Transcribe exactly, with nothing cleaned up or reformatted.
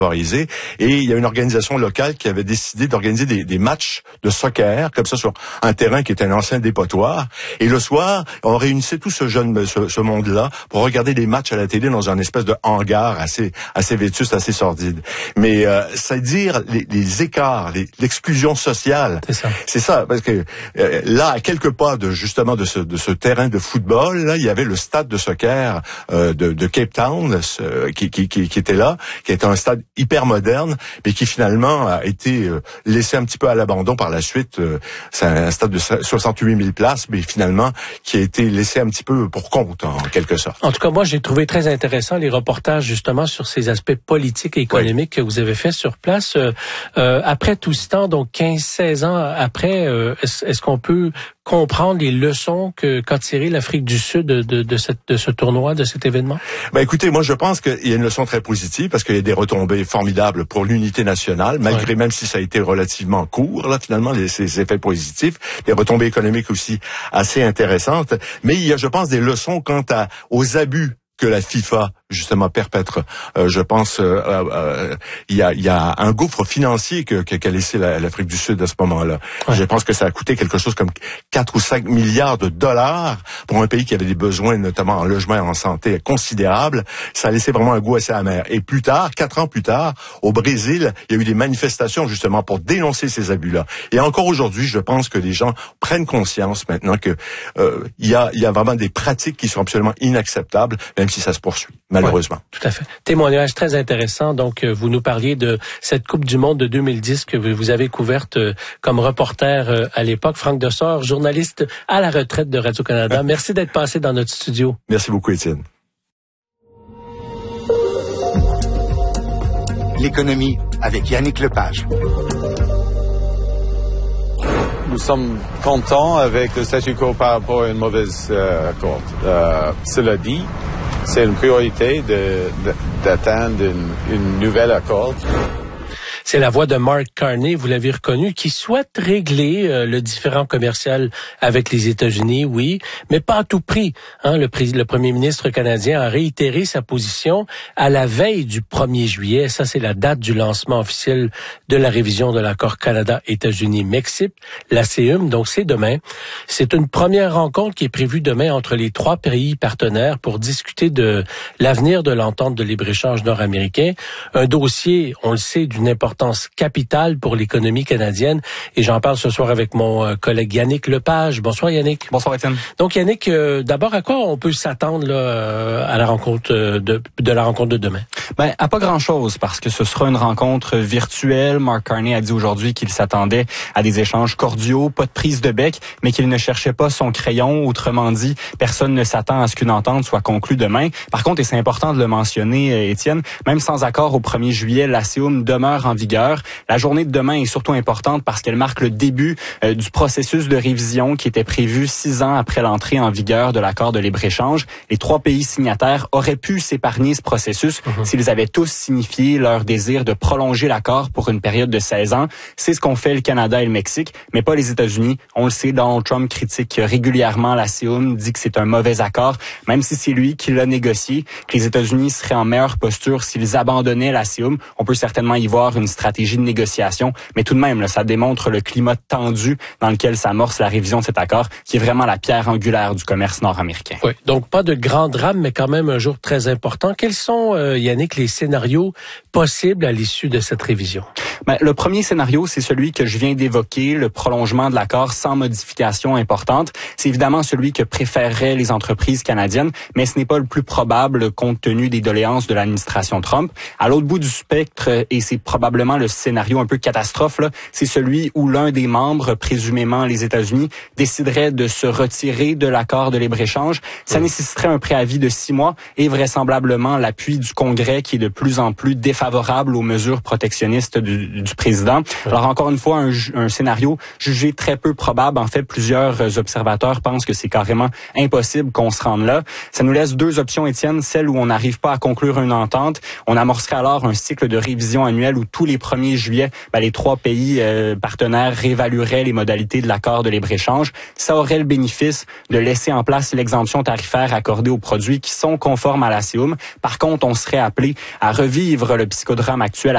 Et il y a une organisation locale qui avait décidé d'organiser des, des matchs de soccer, comme ça, sur un terrain qui était un ancien dépotoir. Et le soir, on réunissait tout ce jeune, ce, ce monde-là pour regarder des matchs à la télé dans un espèce de hangar assez, assez vétuste, assez sordide. Mais euh, c'est dire les, les écarts, les, l'exclusion sociale. C'est ça. C'est ça, parce que euh, là, à quelques pas de justement de ce, de ce terrain de football, là, il y avait le stade de soccer euh, de, de Cape Town, ce, qui, qui, qui, qui était là, qui était un stade hyper moderne, mais qui finalement a été euh, laissé un petit peu à l'abandon par la suite. Euh, c'est un stade de soixante-huit mille places, mais finalement qui a été laissé un petit peu pour compte, en quelque sorte. En tout cas, moi, j'ai trouvé très intéressant les reportages justement sur ces aspects politiques et économiques oui. que vous avez fait sur place. Euh, euh, après tout ce temps, donc quinze seize ans après, euh, est-ce, est-ce qu'on peut comprendre les leçons que qu'a tiré l'Afrique du Sud de, de, de, cette, de ce tournoi, de cet événement? Ben écoutez, moi je pense qu'il y a une leçon très positive parce qu'il y a des retombées formidables pour l'unité nationale, malgré ouais. même si ça a été relativement court, là finalement, les, ces effets positifs, des retombées économiques aussi assez intéressantes. Mais il y a, je pense, des leçons quant à, aux abus que la FIFA justement perpètre. Euh, je pense euh, euh, il y a il y a un gouffre financier que qu'a laissé la, l'Afrique du Sud à ce moment-là. Ouais. Je pense que ça a coûté quelque chose comme quatre ou cinq milliards de dollars pour un pays qui avait des besoins notamment en logement et en santé considérables. Ça a laissé vraiment un goût assez amer. Et plus tard, quatre ans plus tard, au Brésil, il y a eu des manifestations justement pour dénoncer ces abus-là. Et encore aujourd'hui, je pense que les gens prennent conscience maintenant que euh, il y a il y a vraiment des pratiques qui sont absolument inacceptables, même si ça se poursuit. Malheureusement. Ouais, tout à fait. Témoignage très intéressant. Donc, vous nous parliez de cette Coupe du Monde de deux mille dix que vous avez couverte comme reporter à l'époque. Franck Dessort, journaliste à la retraite de Radio-Canada. Merci d'être passé dans notre studio. Merci beaucoup, Étienne. L'économie avec Yannick Lepage. Nous sommes contents avec le statu quo par rapport à une mauvaise euh, accord. Euh, cela dit, c'est une priorité de, de, d'atteindre une, une nouvelle accord. C'est la voix de Mark Carney, vous l'avez reconnu, qui souhaite régler euh, le différend commercial avec les États-Unis, oui, mais pas à tout prix. Hein, le, pré- le premier ministre canadien a réitéré sa position à la veille du premier juillet. Ça, c'est la date du lancement officiel de la révision de l'accord Canada-États-Unis-Mexique, l'A C E M, donc c'est demain. C'est une première rencontre qui est prévue demain entre les trois pays partenaires pour discuter de l'avenir de l'entente de libre-échange nord-américain. Un dossier, on le sait, d'une importance capitale pour l'économie canadienne. Et j'en parle ce soir avec mon euh, collègue Yannick Lepage. Bonsoir Yannick. Bonsoir Étienne. Donc Yannick, euh, d'abord, à quoi on peut s'attendre là, euh, à la rencontre euh, de, de la rencontre de demain? Ben, à pas grand-chose, parce que ce sera une rencontre virtuelle. Mark Carney a dit aujourd'hui qu'il s'attendait à des échanges cordiaux, pas de prise de bec, mais qu'il ne cherchait pas son crayon. Autrement dit, personne ne s'attend à ce qu'une entente soit conclue demain. Par contre, et c'est important de le mentionner, Étienne, même sans accord au premier juillet, l'A C E M demeure en vigueur. La journée de demain est surtout importante parce qu'elle marque le début euh, du processus de révision qui était prévu six ans après l'entrée en vigueur de l'accord de libre-échange. Les trois pays signataires auraient pu s'épargner ce processus mmh. s'ils avaient tous signifié leur désir de prolonger l'accord pour une période de seize ans. C'est ce qu'ont fait le Canada et le Mexique, mais pas les États-Unis. On le sait, Donald Trump critique régulièrement l'A C E M, dit que c'est un mauvais accord, même si c'est lui qui l'a négocié, que les États-Unis seraient en meilleure posture s'ils abandonnaient l'A C E M. On peut certainement y voir une stratégie de négociation, mais tout de même, là, ça démontre le climat tendu dans lequel s'amorce la révision de cet accord, qui est vraiment la pierre angulaire du commerce nord-américain. Oui, donc pas de grand drame, mais quand même un jour très important. Quels sont, euh, Yannick, les scénarios possibles à l'issue de cette révision? Ben, le premier scénario, c'est celui que je viens d'évoquer, le prolongement de l'accord sans modification importante. C'est évidemment celui que préféreraient les entreprises canadiennes, mais ce n'est pas le plus probable compte tenu des doléances de l'administration Trump. À l'autre bout du spectre, et c'est probablement le scénario un peu catastrophe, là, c'est celui où l'un des membres, présumément les États-Unis, déciderait de se retirer de l'accord de libre-échange. Ça oui. nécessiterait un préavis de six mois et vraisemblablement l'appui du Congrès qui est de plus en plus défavorable aux mesures protectionnistes du, du président. Oui. Alors encore une fois, un, un scénario jugé très peu probable. En fait, plusieurs observateurs pensent que c'est carrément impossible qu'on se rende là. Ça nous laisse deux options, Étienne. Celle où on n'arrive pas à conclure une entente. On amorcerait alors un cycle de révision annuelle où tous les premiers juillet, ben, les trois pays euh, partenaires réévalueraient les modalités de l'accord de libre-échange. Ça aurait le bénéfice de laisser en place l'exemption tarifaire accordée aux produits qui sont conformes à l'A C E M. Par contre, on serait appelé à revivre le psychodrame actuel